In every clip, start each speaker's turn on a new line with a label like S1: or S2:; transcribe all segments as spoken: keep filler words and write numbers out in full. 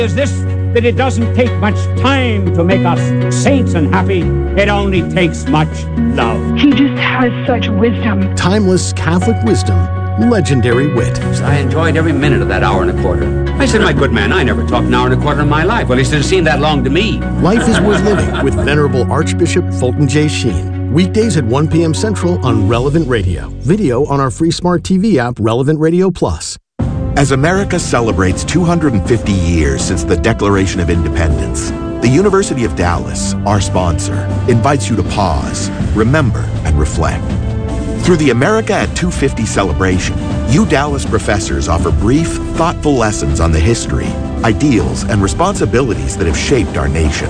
S1: Is this that it doesn't take much time to make us saints and happy? It only takes much love.
S2: He just has such wisdom.
S3: Timeless Catholic wisdom, legendary wit.
S4: I enjoyed every minute of that hour and a quarter. I said, my good man, I never talked an hour and a quarter in my life. Well, he said, it seemed that long to me.
S3: Life is worth living with Venerable Archbishop Fulton J. Sheen. Weekdays at one p.m. Central on Relevant Radio. Video on our free smart T V app, Relevant Radio Plus.
S5: As America celebrates two hundred fifty years since the Declaration of Independence, the University of Dallas, our sponsor, invites you to pause, remember, and reflect. Through the America at two fifty celebration, U Dallas professors offer brief, thoughtful lessons on the history, ideals, and responsibilities that have shaped our nation.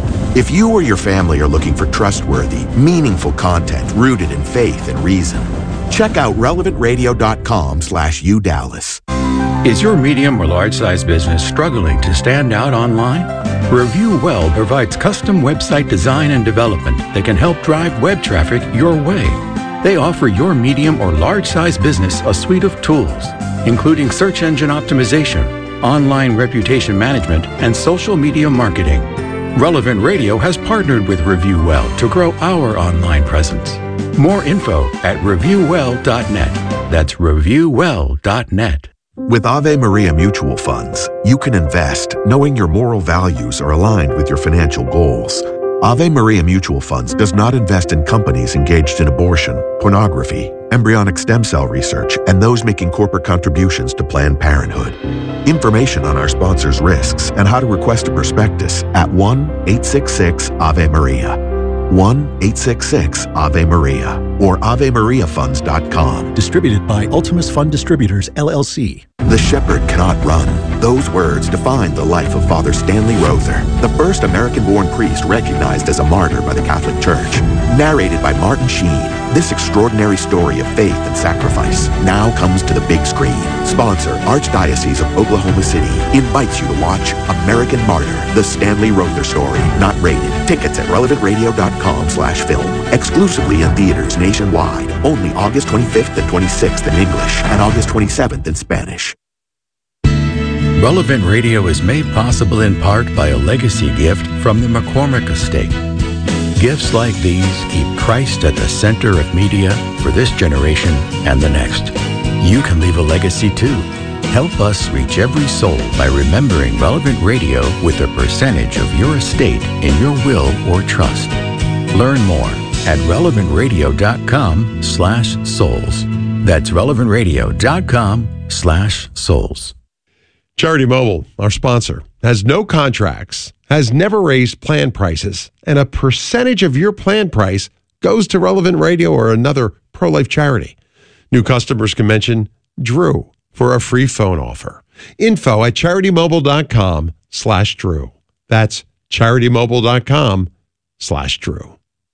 S5: If you or your family are looking for trustworthy, meaningful content rooted in faith and reason, check out relevant radio dot com slash U Dallas.
S6: Is your medium or large-size business struggling to stand out online? Review Well provides custom website design and development that can help drive web traffic your way. They offer your medium or large-size business a suite of tools, including search engine optimization, online reputation management, and social media marketing. Relevant Radio has partnered with Review Well to grow our online presence. More info at review well dot net. That's review well dot net.
S5: With Ave Maria Mutual Funds, you can invest knowing your moral values are aligned with your financial goals. Ave Maria Mutual Funds does not invest in companies engaged in abortion, pornography, embryonic stem cell research, and those making corporate contributions to Planned Parenthood. Information on our sponsors' risks and how to request a prospectus at one eight six six Ave Maria. one eight six six Ave Maria or ave maria funds dot com.
S3: Distributed by Ultimus Fund Distributors, L L C.
S5: The shepherd cannot run. Those words define the life of Father Stanley Rother, the first American-born priest recognized as a martyr by the Catholic Church. Narrated by Martin Sheen, this extraordinary story of faith and sacrifice now comes to the big screen. Sponsor, Archdiocese of Oklahoma City, invites you to watch American Martyr, the Stanley Rother story. Not rated. Tickets at relevant radio dot com slash film. Exclusively in theaters nationwide. Only August twenty-fifth and twenty-sixth in English and August twenty-seventh in Spanish.
S6: Relevant Radio is made possible in part by a legacy gift from the McCormick Estate. Gifts like these keep Christ at the center of media for this generation and the next. You can leave a legacy too. Help us reach every soul by remembering Relevant Radio with a percentage of your estate in your will or trust. Learn more at relevant radio dot com slash souls. That's relevant radio dot com slash souls.
S7: Charity Mobile, our sponsor, has no contracts, has never raised plan prices, and a percentage of your plan price goes to Relevant Radio or another pro-life charity. New customers can mention Drew for a free phone offer. Info at charity mobile dot com slash Drew. That's charity mobile dot com slash Drew.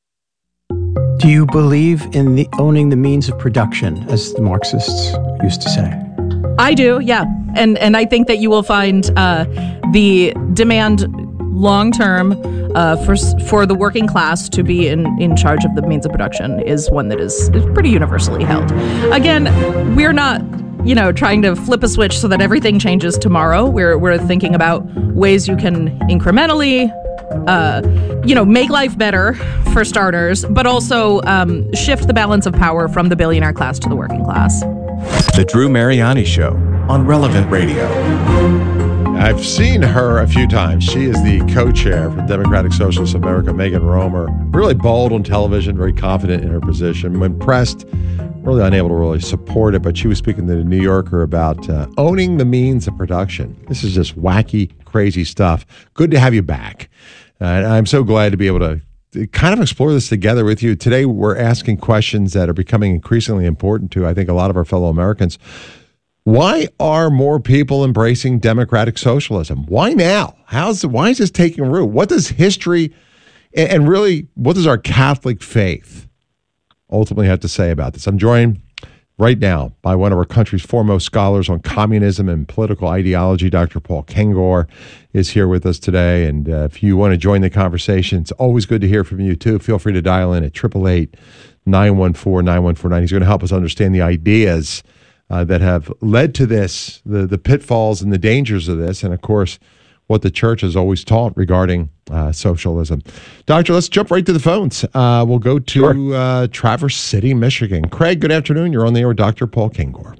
S8: Do you believe in the owning the means of production, as the Marxists used to say?
S9: I do, yeah. And and I think that you will find uh, the demand long-term uh, for for the working class to be in, in charge of the means of production is one that is, is pretty universally held. Again, we're not, you know, trying to flip a switch so that everything changes tomorrow. We're we're thinking about ways you can incrementally, uh, you know, make life better for starters, but also um, shift the balance of power from the billionaire class to the working class.
S10: The Drew Mariani Show on Relevant Radio.
S7: I've seen her a few times. She is the co-chair for Democratic Socialists of America, Megan Romer. Really bold on television, very confident in her position. When pressed, really unable to really support it, but she was speaking to the New Yorker about uh, owning the means of production. This is just wacky, crazy stuff. Good to have you back. Uh, and I'm so glad to be able to kind of explore this together with you. Today, we're asking questions that are becoming increasingly important to, I think, a lot of our fellow Americans. Why are more people embracing democratic socialism? Why now? How's why is this taking root? What does history and really what does our Catholic faith ultimately have to say about this? I'm joined right now by one of our country's foremost scholars on communism and political ideology. Doctor Paul Kengor is here with us today. And uh, if you want to join the conversation, it's always good to hear from you too. Feel free to dial in at eight eight eight, nine one four, nine one four nine. He's going to help us understand the ideas Uh, that have led to this, the, the pitfalls and the dangers of this. And of course, what the church has always taught regarding uh, socialism. Doctor, let's jump right to the phones. Uh, we'll go to sure. uh, Traverse City, Michigan. Craig, good afternoon. You're on the air with Doctor Paul Kengor.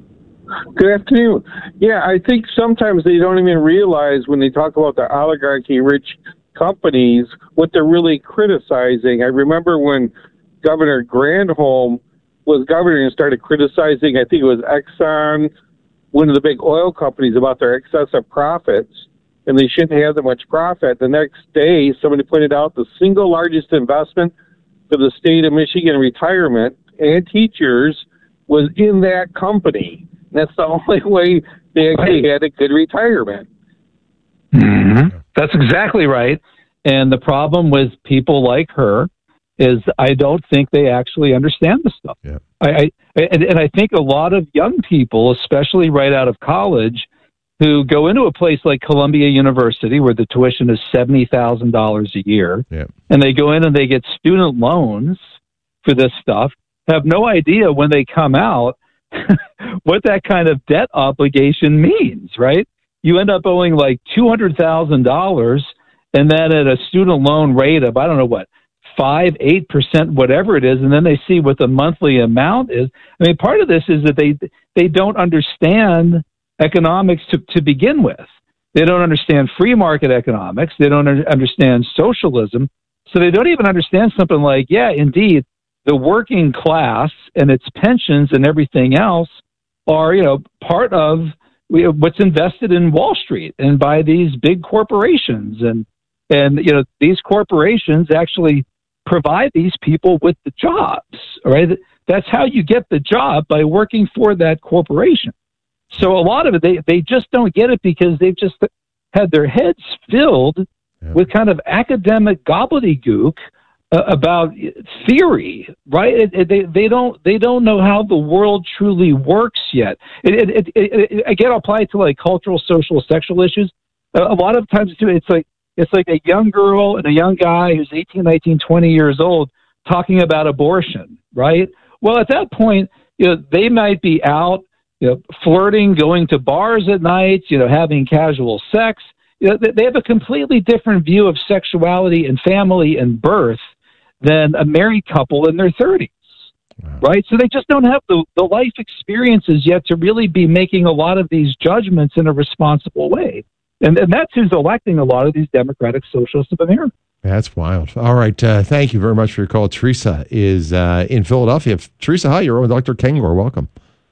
S11: Good afternoon. Yeah, I think sometimes they don't even realize when they talk about the oligarchy-rich companies what they're really criticizing. I remember when Governor Granholm was governor and started criticizing, I think it was Exxon, one of the big oil companies, about their excessive profits, and they shouldn't have that much profit. The next day, somebody pointed out the single largest investment for the state of Michigan retirement and teachers was in that company. That's the only way they actually had a good retirement.
S12: Mm-hmm. That's exactly right. And the problem with people like her is I don't think they actually understand the stuff.
S7: Yeah.
S12: I, I and, and I think a lot of young people, especially right out of college, who go into a place like Columbia University where the tuition is seventy thousand dollars a year,
S7: yeah.
S12: and they go in and they get student loans for this stuff, have no idea when they come out what that kind of debt obligation means, right? You end up owing like two hundred thousand dollars, and then at a student loan rate of, I don't know what, five, eight percent, whatever it is, and then they see what the monthly amount is. I mean, part of this is that they they don't understand economics to, to begin with. They don't understand free market economics. They don't understand socialism. So they don't even understand something like, yeah, indeed, the working class and its pensions and everything else are, you know, part of what's invested in Wall Street and by these big corporations. And, and you know, these corporations actually provide these people with the jobs, right? That's how you get the job, by working for that corporation. So a lot of it, they, they just don't get it because they've just had their heads filled yeah. with kind of academic gobbledygook uh, about theory, right? It, it, they they don't they don't know how the world truly works yet. It, it, it, it, again, I'll apply it to like cultural, social, sexual issues. Uh, a lot of times too, it's like it's like a young girl and a young guy who's eighteen, nineteen, twenty years old talking about abortion, right? Well, at that point, you know, they might be out, you know, flirting, going to bars at night, you know, having casual sex. You know, they have a completely different view of sexuality and family and birth than a married couple in their thirties, wow. right? So they just don't have the, the life experiences yet to really be making a lot of these judgments in a responsible way. And, and that's who's electing a lot of these Democratic Socialists of America.
S7: That's wild. All right. Uh, thank you very much for your call. Teresa is uh, in Philadelphia. Teresa, hi. You're on with Doctor Kengor. Welcome.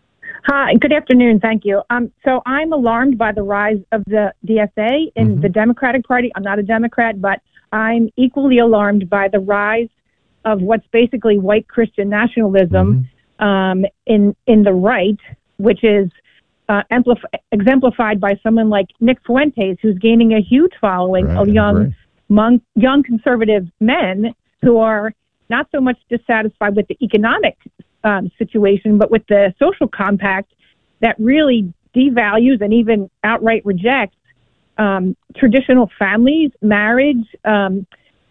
S13: Hi, good afternoon. Thank you. Um, so I'm alarmed by the rise of the D S A in mm-hmm. the Democratic Party. I'm not a Democrat, but I'm equally alarmed by the rise of what's basically white Christian nationalism mm-hmm. um, in in the right, which is uh, amplif- exemplified by someone like Nick Fuentes, who's gaining a huge following right, of young, mon- young conservative men who are not so much dissatisfied with the economic Um, situation, but with the social compact that really devalues and even outright rejects um, traditional families, marriage, um,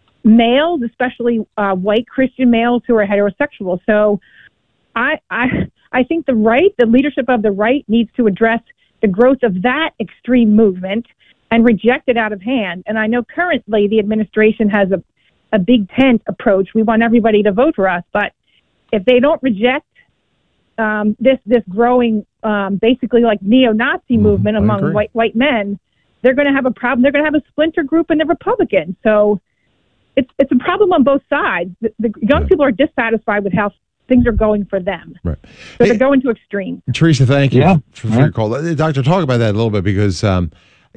S13: males, especially uh, white Christian males who are heterosexual. So I, I, I think the right, the leadership of the right needs to address the growth of that extreme movement and reject it out of hand. And I know currently the administration has a, a big tent approach. We want everybody to vote for us, but if they don't reject um, this this growing, um, basically like neo-Nazi mm, movement among white white men, they're going to have a problem. They're going to have a splinter group in the Republicans. So it's it's a problem on both sides. The, the young yeah. people are dissatisfied with how things are going for them.
S7: Right.
S13: So
S7: hey,
S13: they're going to extremes.
S7: Teresa, thank you
S12: yeah.
S7: for, for yeah. your call. Doctor, talk about that a little bit because um,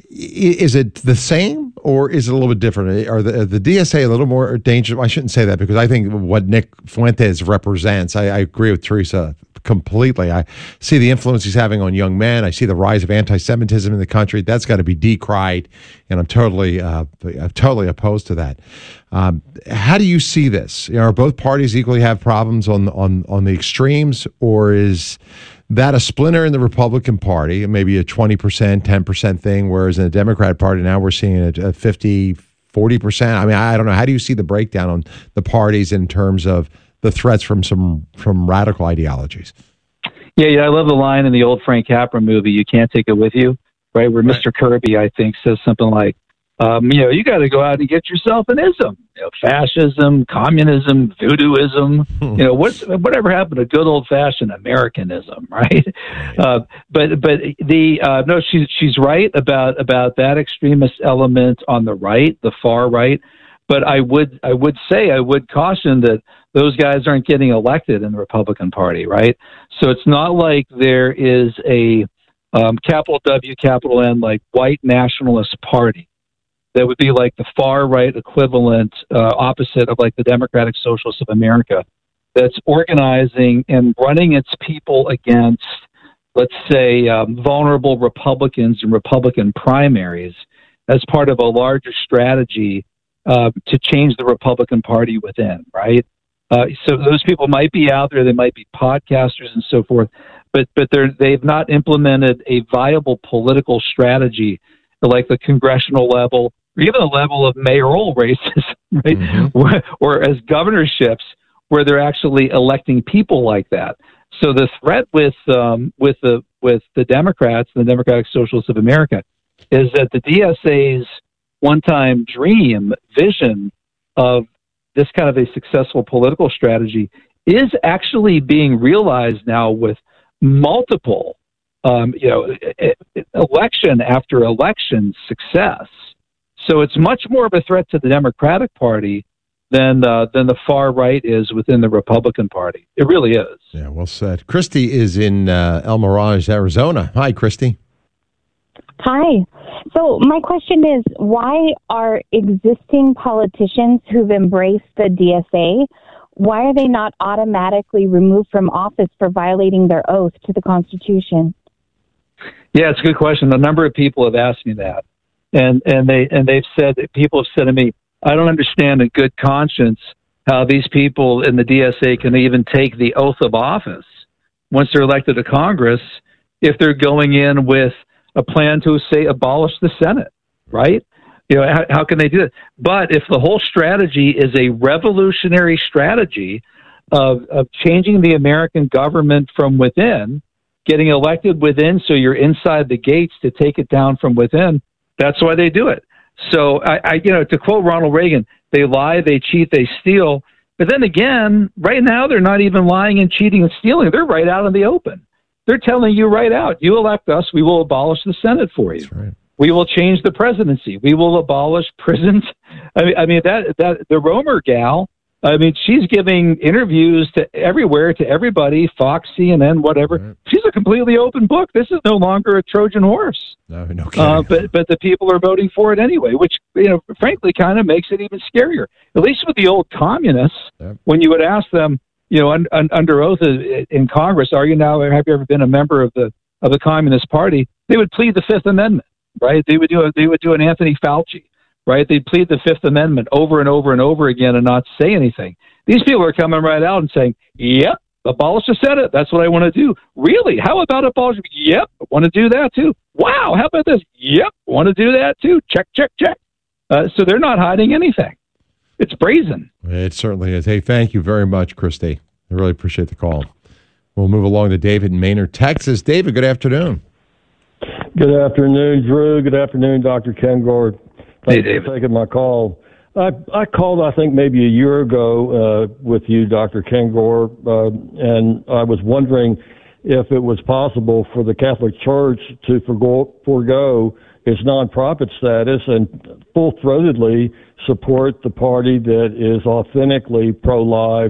S7: is it the same or is it a little bit different? Are the, the D S A a little more dangerous? I shouldn't say that because I think what Nick Fuentes represents, I, I agree with Teresa completely. I see the influence he's having on young men. I see the rise of anti-Semitism in the country. That's got to be decried, and I'm totally, uh, I'm totally opposed to that. Um, how do you see this? You know, are both parties equally have problems on on on the extremes, or is that a splinter in the Republican Party, maybe a twenty percent, ten percent thing, whereas in the Democrat Party now we're seeing a, a fifty, forty percent? I mean, I don't know. How do you see the breakdown on the parties in terms of the threats from some from radical ideologies?
S12: Yeah, yeah, I love the line in the old Frank Capra movie, "You can't take it with you." right? Where Mister Kirby, I think, says something like, um, you know, you got to go out and get yourself an ism, you know, fascism, communism, voodooism, you know, what's, whatever happened to good old fashioned Americanism, right? Uh, but but the uh, no, she's she's right about about that extremist element on the right, the far right. But I would I would say I would caution that those guys aren't getting elected in the Republican Party, right? So it's not like there is a um, capital W, capital N, like white nationalist party that would be like the far right equivalent, uh, opposite of like the Democratic Socialists of America, that's organizing and running its people against, let's say, um, vulnerable Republicans and Republican primaries as part of a larger strategy uh, to change the Republican Party within, right? Uh, so those people might be out there, they might be podcasters and so forth, but but they're they've not implemented a viable political strategy at like the congressional level, or even a level of mayoral races, right? Mm-hmm. Or, or as governorships, where they're actually electing people like that. So the threat with um, with the with the Democrats, the Democratic Socialists of America, is that the D S A's one-time dream vision of this kind of a successful political strategy is actually being realized now with multiple, um, you know, election after election success. So it's much more of a threat to the Democratic Party than uh, than the far right is within the Republican Party. It really is.
S7: Yeah, well said. Christy is in uh, El Mirage, Arizona. Hi, Christy.
S14: Hi. So my question is, why are existing politicians who've embraced the D S A, why are they not automatically removed from office for violating their oath to the Constitution?
S12: Yeah, it's a good question. A number of people have asked me that. And and they and they've said, people have said to me, I don't understand in good conscience how these people in the D S A can even take the oath of office once they're elected to Congress if they're going in with a plan to, say, abolish the Senate, right? You know, how, how can they do that? But if the whole strategy is a revolutionary strategy of, of changing the American government from within, getting elected within so you're inside the gates to take it down from within, that's why they do it. So, I, I, you know, to quote Ronald Reagan, they lie, they cheat, they steal. But then again, right now they're not even lying and cheating and stealing. They're right out in the open. They're telling you right out, you elect us, we will abolish the Senate for you.
S7: That's right.
S12: We will change the presidency. We will abolish prisons. I mean, I mean that that the Romer gal, I mean, she's giving interviews to everywhere, to everybody, Fox, C N N, whatever. Right. She's a completely open book. This is no longer a Trojan horse.
S7: No, no kidding.
S12: Uh, but but the people are voting for it anyway, which, you know, frankly, kind of makes it even scarier. At least with the old communists, yep. When you would ask them, you know, un, un, under oath in Congress, are you now? Have you ever been a member of the of the Communist Party? They would plead the Fifth Amendment, right? They would do a, they would do an Anthony Fauci, right? They'd plead the Fifth Amendment over and over and over again and not say anything. These people are coming right out and saying, "Yep, abolish the Senate. That's what I want to do." Really? How about abolish? Yep, want to do that too. Wow, how about this? Yep, want to do that too. Check, check, check. Uh, so they're not hiding anything. It's brazen.
S7: It certainly is. Hey, thank you very much, Christy. I really appreciate the call. We'll move along to David in Maynard, Texas. David, good afternoon.
S15: Good afternoon, Drew. Good afternoon, Doctor Kengor. Thanks
S12: hey, David.
S15: for taking my call. I, I called, I think, maybe a year ago uh, with you, Doctor Kengor, uh, and I was wondering if it was possible for the Catholic Church to forgo, forego its nonprofit status and full-throatedly support the party that is authentically pro-life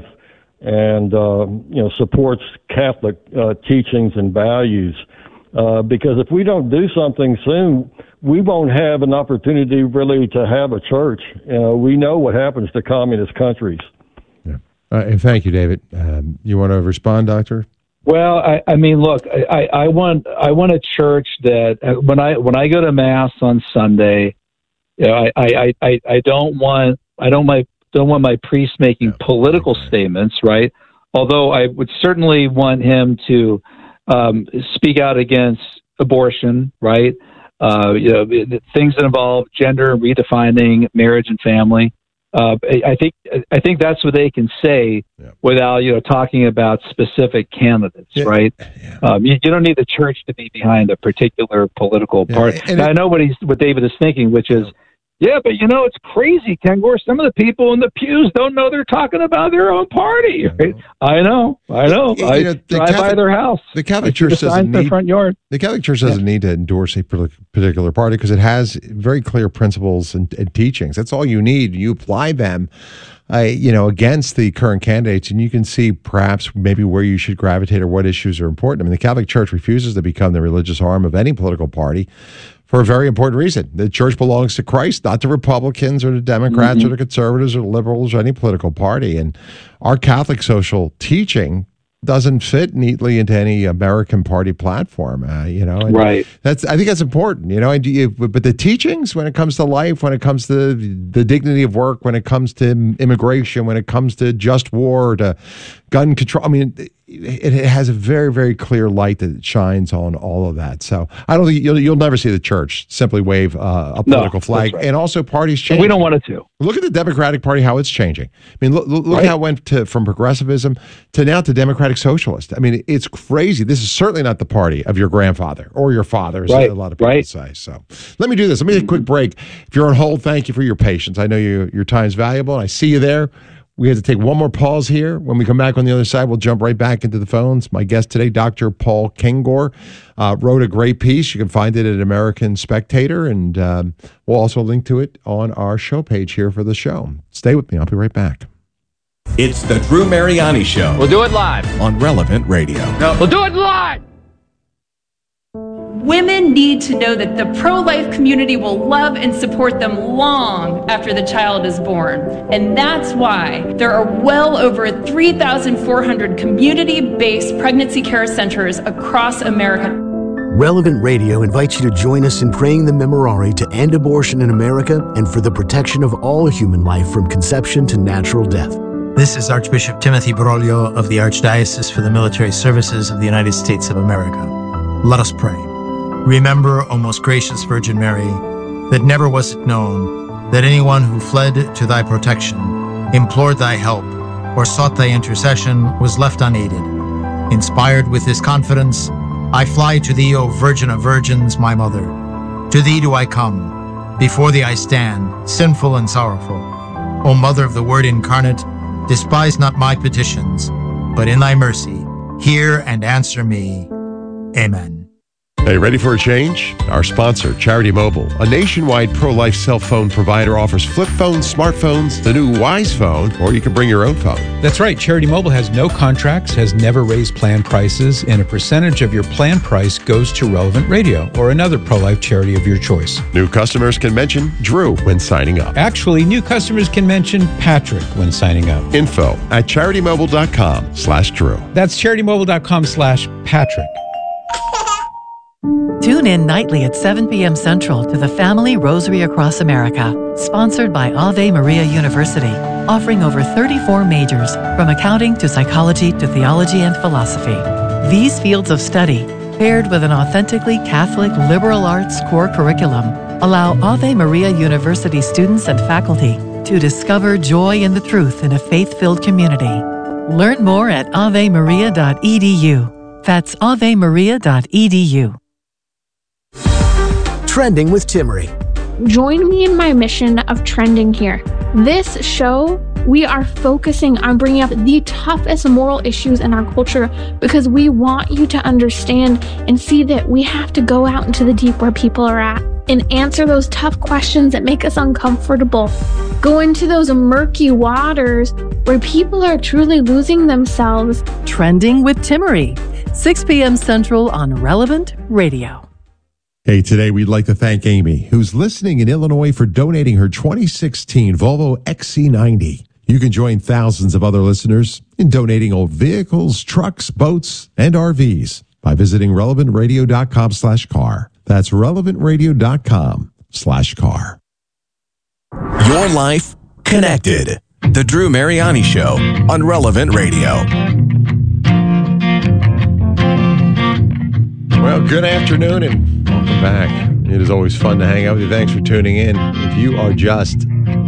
S15: and uh, you know supports Catholic uh, teachings and values. Uh, because if we don't do something soon, we won't have an opportunity really to have a church. Uh, we know what happens to communist countries.
S7: Yeah. Uh, and thank you, David. Um, you want to respond, Doctor?
S12: Well, I, I mean, look, I, I want I want a church that uh, when I when I go to Mass on Sunday, you know, I, I, I, I don't want I don't my don't want my priest making no, political okay. statements, right? Although I would certainly want him to um, speak out against abortion, right? Uh, you know, things that involve gender and redefining marriage and family. Uh, I think I think that's what they can say yeah. without you know talking about specific candidates, yeah. right? Yeah. Um, you, you don't need the church to be behind a particular political yeah. party. And, and I know what he's what David is thinking, which is, yeah, but you know it's crazy, Ken Gore. Some of the people in the pews don't know they're talking about their own party. Right? I know, I know. You, I you know, drive Catholic, by their house.
S7: The Catholic Church doesn't need
S12: front yard.
S7: The Catholic Church doesn't yeah. need to endorse a particular party because it has very clear principles and, and teachings. That's all you need. You apply them, uh, you know, against the current candidates, and you can see perhaps maybe where you should gravitate or what issues are important. I mean, the Catholic Church refuses to become the religious arm of any political party for a very important reason. The church belongs to Christ, not to Republicans or to Democrats mm-hmm. or to conservatives or liberals or any political party. And our Catholic social teaching doesn't fit neatly into any American party platform, uh, you know. And
S12: right.
S7: That's I think that's important, you know. And you, but the teachings, when it comes to life, when it comes to the dignity of work, when it comes to immigration, when it comes to just war, to gun control, I mean, it, it has a very, very clear light that shines on all of that. So I don't think you'll, you'll never see the church simply wave uh, a political no, flag. Right. And also parties change.
S12: We don't want it to.
S7: Look at the Democratic Party, how it's changing. I mean, look, look right. how it went to, from progressivism to now to Democratic Socialist. I mean, it's crazy. This is certainly not the party of your grandfather or your father, as
S12: right.
S7: a lot of people
S12: right.
S7: say. So let me do this. Let me take a quick break. If you're on hold, thank you for your patience. I know you, your time's valuable, and I see you there. We have to take one more pause here. When we come back on the other side, we'll jump right back into the phones. My guest today, Doctor Paul Kengor, uh, wrote a great piece. You can find it at American Spectator, and um, we'll also link to it on our show page here for the show. Stay with me. I'll be right back.
S10: It's the Drew Mariani Show.
S16: We'll do it live.
S10: On Relevant Radio.
S16: No, we'll do it live.
S17: Women need to know that the pro-life community will love and support them long after the child is born. And that's why there are well over three thousand four hundred community-based pregnancy care centers across America.
S3: Relevant Radio invites you to join us in praying the Memorare to end abortion in America and for the protection of all human life from conception to natural death.
S8: This is Archbishop Timothy Broglio of the Archdiocese for the Military Services of the United States of America. Let us pray. Remember, O most gracious Virgin Mary, that never was it known that anyone who fled to thy protection, implored thy help, or sought thy intercession was left unaided. Inspired with this confidence, I fly to thee, O Virgin of Virgins, my Mother. To thee do I come. Before thee I stand, sinful and sorrowful. O Mother of the Word incarnate, despise not my petitions, but in thy mercy, hear and answer me. Amen.
S7: Hey, ready for a change? Our sponsor, Charity Mobile, a nationwide pro-life cell phone provider, offers flip phones, smartphones, the new Wise Phone, or you can bring your own phone.
S18: That's right. Charity Mobile has no contracts, has never raised plan prices, and a percentage of your plan price goes to Relevant Radio or another pro-life charity of your choice.
S7: New customers can mention Drew when signing up.
S18: Actually, new customers can mention Patrick when signing up.
S7: Info at charitymobile.com slash Drew.
S18: That's charitymobile.com slash Patrick.
S19: Tune in nightly at seven p.m. Central to the Family Rosary Across America, sponsored by Ave Maria University, offering over thirty-four majors, from accounting to psychology to theology and philosophy. These fields of study, paired with an authentically Catholic liberal arts core curriculum, allow Ave Maria University students and faculty to discover joy in the truth in a faith-filled community. Learn more at ave maria dot e d u. That's ave maria dot e d u.
S3: Trending with Timmerie.
S20: Join me in my mission of trending here. This show, we are focusing on bringing up the toughest moral issues in our culture because we want you to understand and see that we have to go out into the deep where people are at and answer those tough questions that make us uncomfortable. Go into those murky waters where people are truly losing themselves.
S19: Trending with Timmerie, six p.m. Central on Relevant Radio.
S7: Hey, today we'd like to thank Amy, who's listening in Illinois, for donating her twenty sixteen Volvo X C ninety. You can join thousands of other listeners in donating old vehicles, trucks, boats, and R Vs by visiting relevant radio dot com slash car. That's relevant radio dot com slash car.
S10: Your life connected. The Drew Mariani Show on Relevant Radio.
S7: Well, good afternoon and welcome back. It is always fun to hang out with you. Thanks for tuning in. If you are just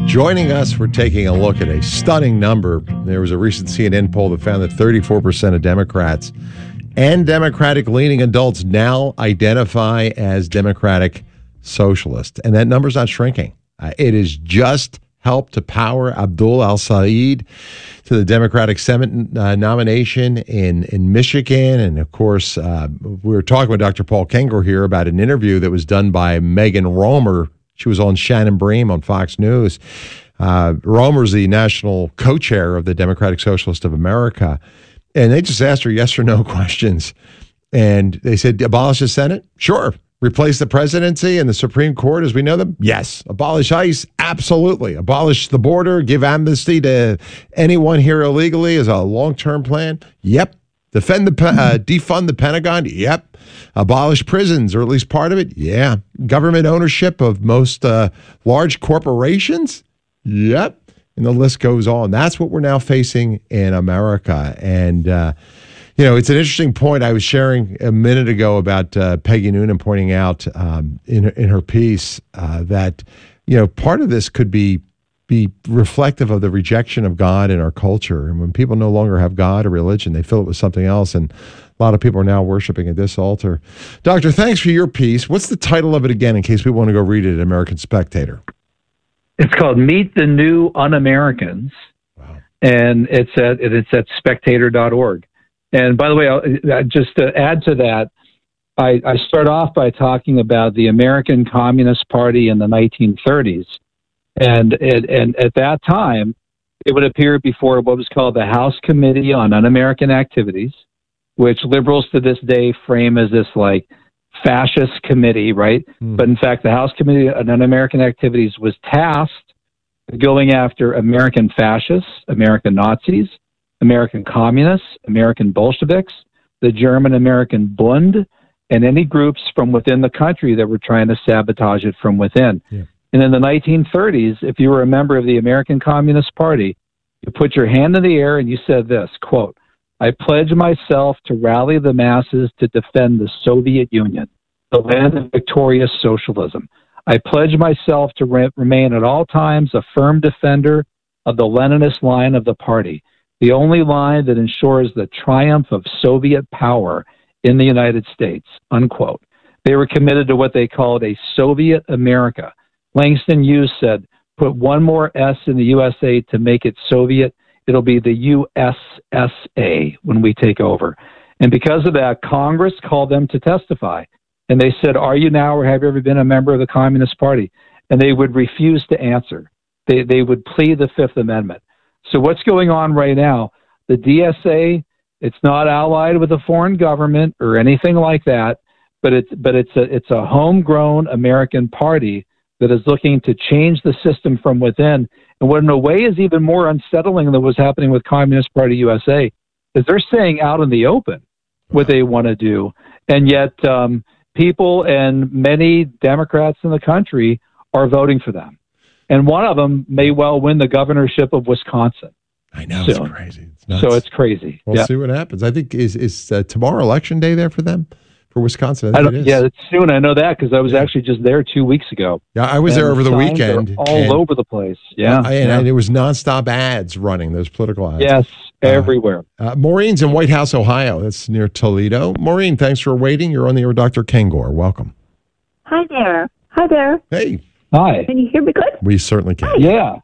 S7: Joining us, we're taking a look at a stunning number. There was a recent C N N poll that found that thirty-four percent of Democrats and Democratic-leaning adults now identify as Democratic socialist. And that number's not shrinking. Uh, it has just helped to power Abdul al-Said to the Democratic Senate uh, nomination in, in Michigan. And, of course, uh, we were talking with Doctor Paul Kengor here about an interview that was done by Megan Romer. She was on Shannon Bream on Fox News. Uh, Romer's the national co-chair of the Democratic Socialist of America. And they just asked her yes or no questions. And they said, abolish the Senate? Sure. Replace the presidency and the Supreme Court as we know them? Yes. Abolish ICE? Absolutely. Abolish the border? Give amnesty to anyone here illegally as a long-term plan? Yep. Defend the uh, defund the Pentagon? Yep. Abolish prisons, or at least part of it? Yeah. Government ownership of most uh, large corporations? Yep. And the list goes on. That's what we're now facing in America. And, uh, you know, it's an interesting point. I was sharing a minute ago about uh, Peggy Noonan pointing out um, in, in her piece uh, that, you know, part of this could be be reflective of the rejection of God in our culture. And when people no longer have God or religion, they fill it with something else. And a lot of people are now worshiping at this altar. Doctor, thanks for your piece. What's the title of it again, in case we want to go read it at American Spectator?
S12: It's called Meet the New Un-Americans. Wow. And it's at, it's at spectator dot org. And by the way, I'll, just to add to that, I, I start off by talking about the American Communist Party in the nineteen thirties. And, and, and at that time, it would appear before what was called the House Committee on Un-American Activities, which liberals to this day frame as this like fascist committee, right? Mm. But in fact, the House Committee on Un-American Activities was tasked with going after American fascists, American Nazis, American communists, American Bolsheviks, the German-American Bund, and any groups from within the country that were trying to sabotage it from within. Yeah. And in the nineteen thirties, if you were a member of the American Communist Party, you put your hand in the air and you said this, quote, I pledge myself to rally the masses to defend the Soviet Union, the land of victorious socialism. I pledge myself to re- remain at all times a firm defender of the Leninist line of the party, the only line that ensures the triumph of Soviet power in the United States, unquote. They were committed to what they called a Soviet America. Langston Hughes said, put one more S in the U S A to make it Soviet. It'll be the U S S A when we take over. And because of that, Congress called them to testify. And they said, are you now or have you ever been a member of the Communist Party? And they would refuse to answer. They, they would plead the Fifth Amendment. So what's going on right now? The D S A, it's not allied with a foreign government or anything like that, but it's but it's a it's a homegrown American party that is looking to change the system from within. And what in a way is even more unsettling than what's happening with Communist Party U S A is they're saying out in the open what they want to do. And yet um, people and many Democrats in the country are voting for them. And one of them may well win the governorship of Wisconsin.
S7: I know,
S12: soon.
S7: It's crazy. It's nuts.
S12: So it's crazy.
S7: We'll
S12: yeah.
S7: see what happens. I think, is, is uh, tomorrow election day there for them? For Wisconsin, I
S12: I
S7: think
S12: don't,
S7: it is.
S12: yeah, it's soon. I know that because I was actually just there two weeks ago.
S7: Yeah, I was
S12: and
S7: there over the
S12: signs
S7: weekend.
S12: are all
S7: and,
S12: over the place. Yeah,
S7: uh, and,
S12: yeah.
S7: and it was nonstop ads running, those political ads.
S12: Yes, everywhere.
S7: Uh, uh, Maureen's in White House, Ohio. That's near Toledo. Maureen, thanks for waiting. You're on the air with Doctor Kengor. Welcome.
S16: Hi there. Hi there.
S7: Hey.
S12: Hi.
S16: Can you hear me good?
S7: We certainly can.
S12: Yeah.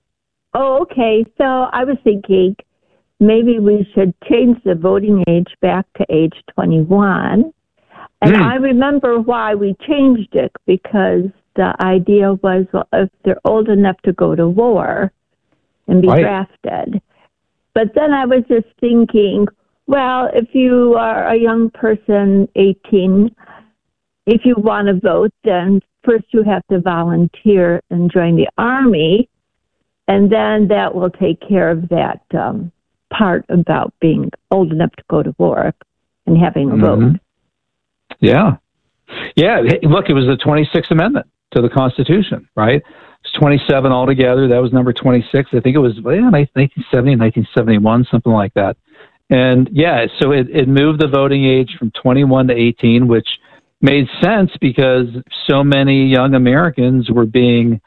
S16: Oh, okay. So I was thinking maybe we should change the voting age back to age twenty-one. And
S21: Mm.
S16: I remember why we changed it, because the idea was, well, if they're old enough to go to war and be
S21: Right.
S16: drafted. But then I was just thinking, well, if you are a young person, eighteen, if you want to vote, then first you have to volunteer and join the Army, and then that will take care of that um, part about being old enough to go to war and having a
S12: Mhm.
S16: vote.
S12: Yeah. Yeah. Hey, look, it was the twenty-sixth Amendment to the Constitution, right? It's twenty-seven altogether. That was number twenty-six. I think it was yeah, nineteen seventy, nineteen seventy-one, something like that. And yeah, so it, it moved the voting age from twenty-one to eighteen, which made sense because so many young Americans were being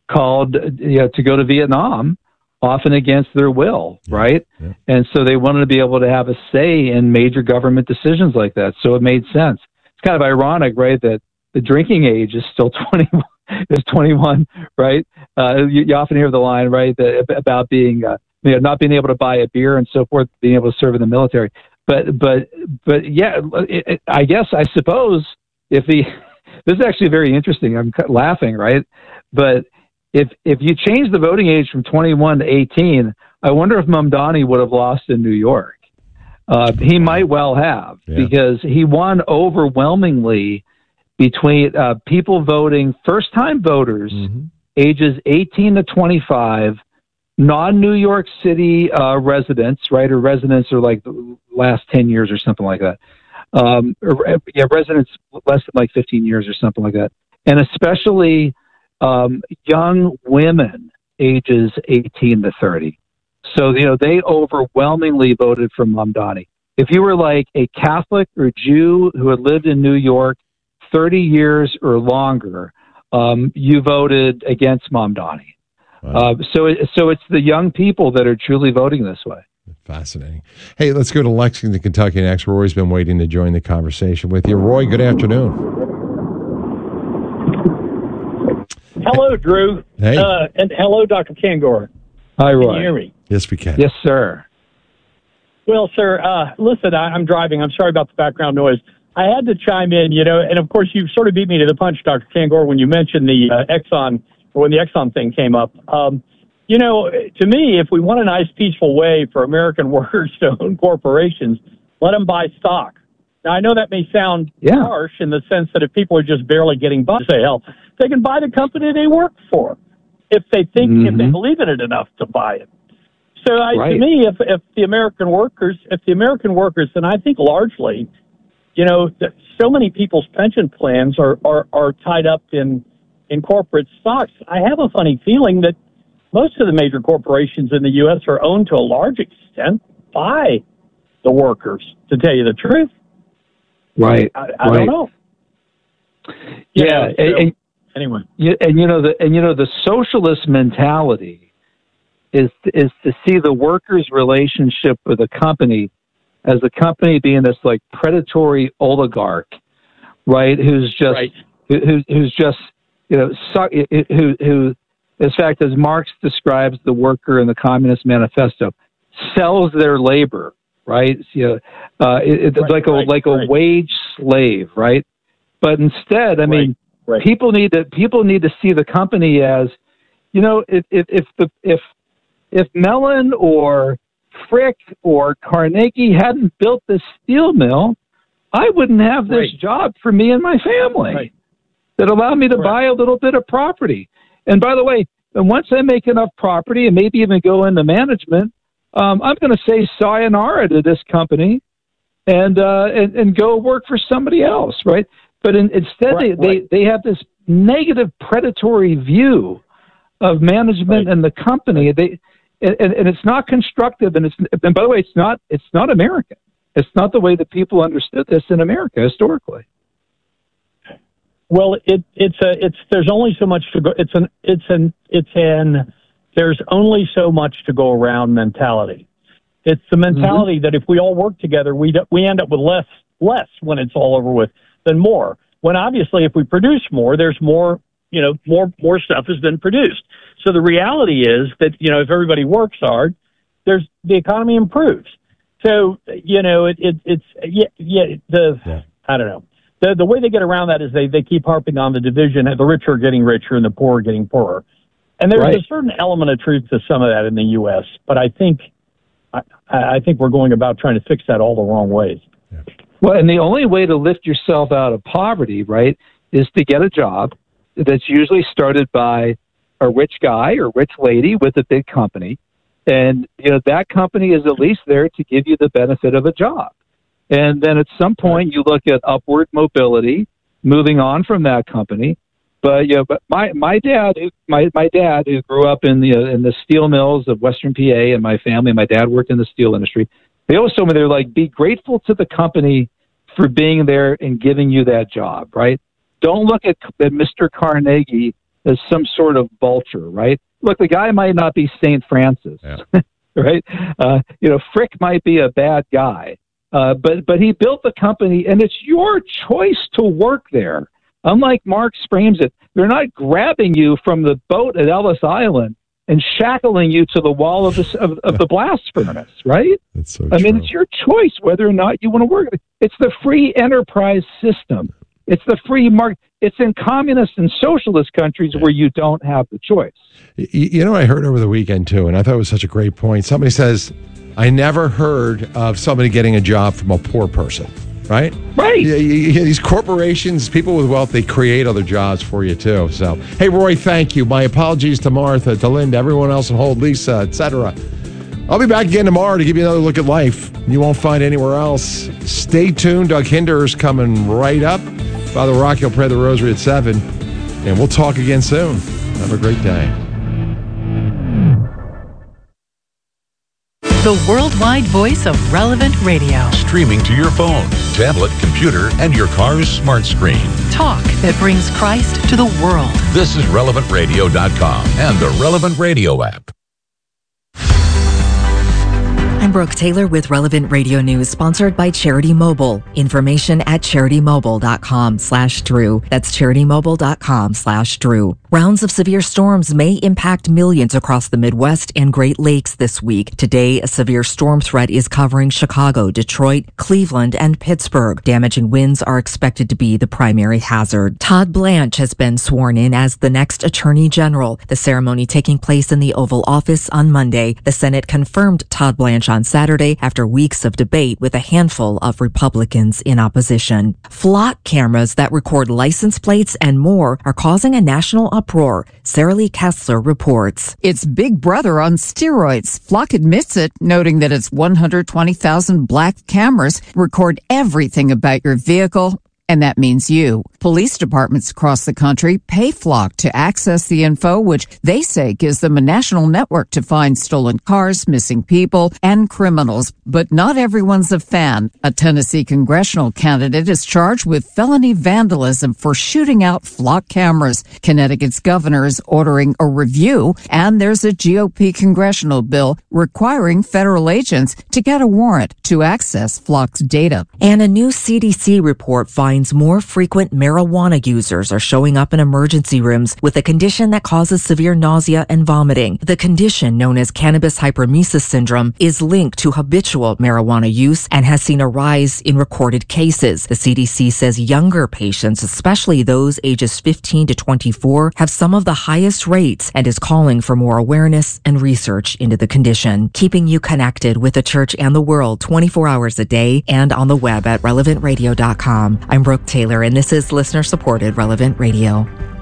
S12: called you know, to go to Vietnam, often against their will, yeah. right? Yeah. And so they wanted to be able to have a say in major government decisions like that. So it made sense. It's kind of ironic, right, that the drinking age is still twenty-one, is twenty-one, right? Uh, you, you often hear the line, right, that, about being, uh, you know, not being able to buy a beer and so forth, being able to serve in the military. But, but, but yeah, it, it, I guess, I suppose if the, this is actually very interesting. I'm laughing, right? But if, if you change the voting age from twenty-one to eighteen, I wonder if Mamdani would have lost in New York. Uh, he might well have, yeah. because he won overwhelmingly between uh, people voting, first-time voters, mm-hmm. ages eighteen to twenty-five, non-New York City uh, residents, right, or residents are like the last ten years or something like that. Um, or, yeah, residents less than like fifteen years or something like that. And especially um, young women, ages eighteen to thirty. So, you know, they overwhelmingly voted for Mamdani. If you were like a Catholic or Jew who had lived in New York thirty years or longer, um, you voted against Mamdani. Wow. Uh, so, it, so it's the young people that are truly voting this way.
S7: Fascinating. Hey, let's go to Lexington, Kentucky next. Roy's been waiting to join the conversation with you. Roy, good afternoon.
S21: Hello, Drew.
S7: Hey.
S21: Uh, and hello, Doctor Kangor.
S12: Hi, Roy.
S21: Can you hear me?
S7: Yes, we can.
S12: Yes, sir.
S21: Well, sir, uh, listen, I, I'm driving. I'm sorry about the background noise. I had to chime in, you know, and of course you sort of beat me to the punch, Doctor Kangor, when you mentioned the uh, Exxon, or when the Exxon thing came up. Um, you know, to me, if we want a nice, peaceful way for American workers to own corporations, let them buy stock. Now, I know that may sound
S12: yeah.
S21: harsh in the sense that if people are just barely getting by, say, hell, they can buy the company they work for if they think, mm-hmm. if they believe in it enough to buy it. So I,
S12: right.
S21: to me, if, if the American workers, if the American workers, and I think largely, you know, so many people's pension plans are, are, are tied up in, in corporate stocks. I have a funny feeling that most of the major corporations in the U S are owned to a large extent by the workers, to tell you the truth.
S12: Right.
S21: I, I
S12: right.
S21: don't know.
S12: Yeah.
S21: yeah so,
S12: and, and,
S21: anyway.
S12: You, and you know the and you know the socialist mentality is is to see the workers' relationship with a company as a company being this like predatory oligarch, right? Who's just
S21: right.
S12: who, who's just you know who who, in fact, as Marx describes the worker in the Communist Manifesto, sells their labor. Right, you know, uh, it, it's
S21: right,
S12: like a
S21: right,
S12: like a
S21: right.
S12: wage slave, right? But instead, I mean,
S21: right, right.
S12: people need to people need to see the company as, you know, if if if the if if Mellon or Frick or Carnegie hadn't built this steel mill, I wouldn't have this
S21: right.
S12: job for me and my family
S21: right.
S12: that allowed me to
S21: right.
S12: buy a little bit of property. And by the way, and once I make enough property and maybe even go into management, Um, I'm going to say sayonara to this company and, uh, and and go work for somebody else, right? But in, instead, right, they, right. they they have this negative predatory view of management right. and the company. They and, and it's not constructive, and it's and by the way, it's not it's not American. It's not the way that people understood this in America historically.
S21: Well, it it's a it's there's only so much to go. It's an it's an it's an there's only so much to go around mentality. It's the mentality mm-hmm. that if we all work together, we do, we end up with less less when it's all over with than more. When obviously, if we produce more, there's more, you know, more more stuff has been produced. So the reality is that, you know, if everybody works hard, there's the economy improves. So, you know, it, it it's yeah yeah the yeah. I don't know. The the way they get around that is they, they keep harping on the division. The rich are getting richer and the poor are getting poorer. And there's right. a certain element of truth to some of that in the U S, but I think I, I think we're going about trying to fix that all the wrong ways.
S12: Yeah. Well, and the only way to lift yourself out of poverty, right, is to get a job that's usually started by a rich guy or rich lady with a big company. And, you know, that company is at least there to give you the benefit of a job. And then at some point you look at upward mobility, moving on from that company. But, you know, but my, my dad, my, my dad who grew up in the, uh, in the steel mills of Western P A, and my family, my dad worked in the steel industry. They always told me, they're like, be grateful to the company for being there and giving you that job, right? Don't look at, at Mister Carnegie as some sort of vulture, right? Look, the guy might not be Saint Francis,
S7: yeah.
S12: right? Uh, you know, Frick might be a bad guy, uh, but but he built the company, and it's your choice to work there. Unlike Marx frames it, they're not grabbing you from the boat at Ellis Island and shackling you to the wall of the of, of the blast furnace, right?
S7: That's so
S12: I
S7: true.
S12: mean, it's your choice whether or not you want to work. It's the free enterprise system. It's the free market. It's in communist and socialist countries where you don't have the choice.
S7: You, you know what I heard over the weekend, too, and I thought it was such a great point. Somebody says, I never heard of somebody getting a job from a poor person, right?
S12: Right.
S7: You, you, you, these corporations, people with wealth, they create other jobs for you, too. So, hey, Roy, thank you. My apologies to Martha, to Linda, everyone else on hold, Lisa, et cetera. I'll be back again tomorrow to give you another look at life you won't find anywhere else. Stay tuned. Doug Hinder is coming right up. Father Rocky will pray the rosary at seven. And we'll talk again soon. Have a great day.
S19: The worldwide voice of Relevant Radio.
S1: Streaming to your phone, tablet, computer, and your car's smart screen.
S19: Talk that brings Christ to the world.
S1: This is relevant radio dot com and the Relevant Radio app.
S22: I'm Brooke Taylor with Relevant Radio News, sponsored by Charity Mobile. Information at charitymobile.com slash Drew. That's charitymobile.com slash Drew. Rounds of severe storms may impact millions across the Midwest and Great Lakes this week. Today, a severe storm threat is covering Chicago, Detroit, Cleveland, and Pittsburgh. Damaging winds are expected to be the primary hazard. Todd Blanche has been sworn in as the next Attorney General. The ceremony taking place in the Oval Office on Monday. The Senate confirmed Todd Blanche on Saturday after weeks of debate with a handful of Republicans in opposition. Flock cameras that record license plates and more are causing a national uproar. Sarah Lee Kessler reports.
S23: It's Big Brother on steroids. Flock admits it, noting that its one hundred twenty thousand black cameras record everything about your vehicle, and that means you. Police departments across the country pay Flock to access the info, which they say gives them a national network to find stolen cars, missing people, and criminals. But not everyone's a fan. A Tennessee congressional candidate is charged with felony vandalism for shooting out Flock cameras. Connecticut's governor is ordering a review, and there's a G O P congressional bill requiring federal agents to get a warrant to access Flock's data.
S22: And a new C D C report finds more frequent marijuana users are showing up in emergency rooms with a condition that causes severe nausea and vomiting. The condition, known as cannabis hyperemesis syndrome, is linked to habitual marijuana use and has seen a rise in recorded cases. The C D C says younger patients, especially those ages fifteen to twenty-four, have some of the highest rates and is calling for more awareness and research into the condition. Keeping you connected with the church and the world twenty-four hours a day and on the web at relevant radio dot com. I'm Brooke Taylor, and this is listener-supported Relevant Radio.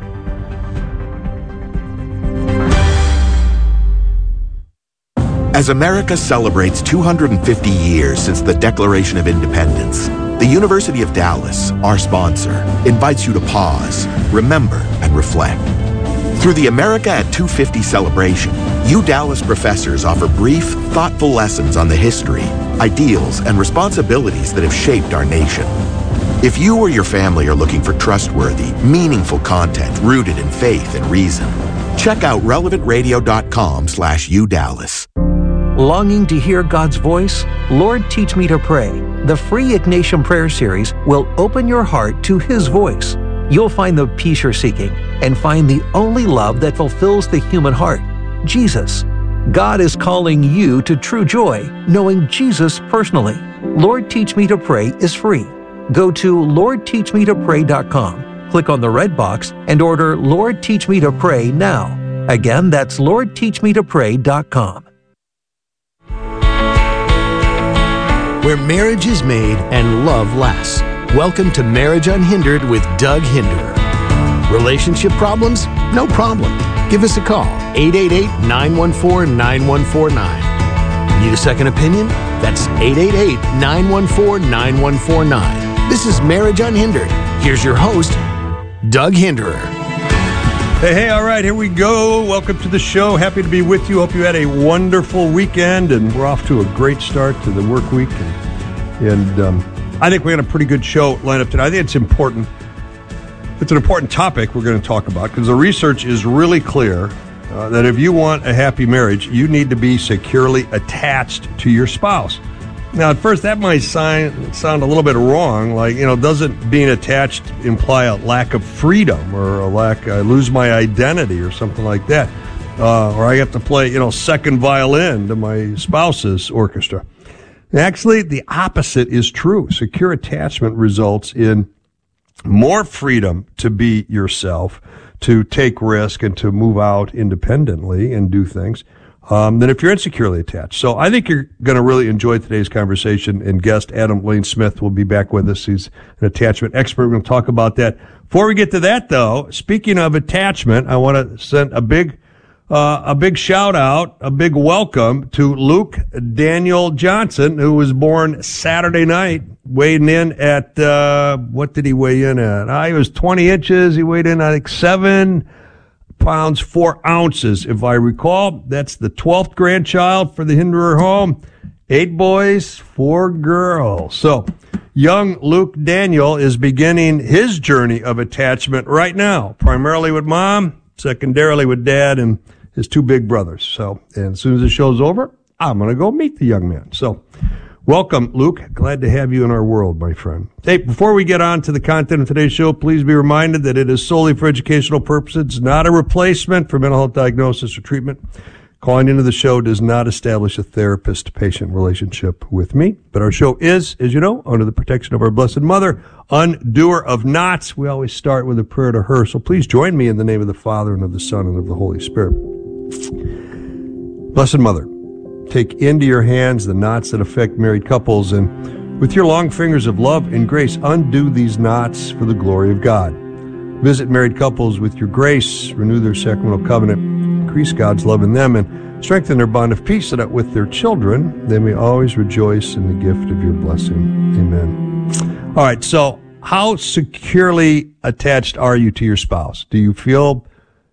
S5: As America celebrates two hundred fifty years since the Declaration of Independence, the University of Dallas, our sponsor, invites you to pause, remember, and reflect. Through the America at two fifty celebration, U Dallas professors offer brief, thoughtful lessons on the history, ideals, and responsibilities that have shaped our nation. If you or your family are looking for trustworthy, meaningful content rooted in faith and reason, check out relevant radio dot com slash U Dallas.
S24: Longing to hear God's voice? Lord, Teach Me to Pray. The free Ignatian Prayer Series will open your heart to His voice. You'll find the peace you're seeking and find the only love that fulfills the human heart, Jesus. God is calling you to true joy, knowing Jesus personally. Lord, Teach Me to Pray is free. Go to lord teach me to pray dot com, click on the red box, and order Lord, Teach Me to Pray now. Again, that's lord teach me to pray dot com.
S3: Where marriage is made and love lasts. Welcome to Marriage Unhindered with Doug Hinderer. Relationship problems? No problem. Give us a call, eight eight eight, nine one four, nine one four nine. Need a second opinion? That's eight eight eight, nine one four, nine one four nine. This is Marriage Unhindered. Here's your host, Doug Hinderer.
S25: Hey, hey, all right, here we go. Welcome to the show. Happy to be with you. Hope you had a wonderful weekend, and we're off to a great start to the work week. And, and um, I think we got a pretty good show lined up today. I think it's important It's an important topic we're going to talk about because the research is really clear uh, that if you want a happy marriage, you need to be securely attached to your spouse. Now, at first, that might sound, sound a little bit wrong. Like, you know, doesn't being attached imply a lack of freedom or a lack, I lose my identity or something like that? Uh, or I have to play, you know, second violin to my spouse's orchestra. Actually, the opposite is true. Secure attachment results in more freedom to be yourself, to take risk, and to move out independently and do things um, than if you're insecurely attached. So I think you're going to really enjoy today's conversation. And guest Adam Lane-Smith will be back with us. He's an attachment expert. We're going to talk about that. Before we get to that, though, speaking of attachment, I want to send a big Uh, a big shout out, a big welcome to Luke Daniel Johnson, who was born Saturday night, weighing in at, uh, what did he weigh in at? Uh, he was twenty inches. He weighed in, I think, seven pounds, four ounces, if I recall. That's the twelfth grandchild for the Hinderer home. Eight boys, four girls. So, young Luke Daniel is beginning his journey of attachment right now, primarily with mom, secondarily with dad, and his two big brothers. So, and as soon as the show's over, I'm going to go meet the young man. So, welcome, Luke. Glad to have you in our world, my friend. Hey, before we get on to the content of today's show, please be reminded that it is solely for educational purposes, not a replacement for mental health diagnosis or treatment. Calling into the show does not establish a therapist-patient relationship with me, but our show is, as you know, under the protection of our Blessed Mother, undoer of knots. We always start with a prayer to her, so please join me in the name of the Father, and of the Son, and of the Holy Spirit. Blessed Mother, take into your hands the knots that affect married couples, and with your long fingers of love and grace, undo these knots for the glory of God. Visit married couples with your grace, renew their sacramental covenant, increase God's love in them, and strengthen their bond of peace, so that with their children they may always rejoice in the gift of your blessing. Amen. All right, so how securely attached are you to your spouse? Do you feel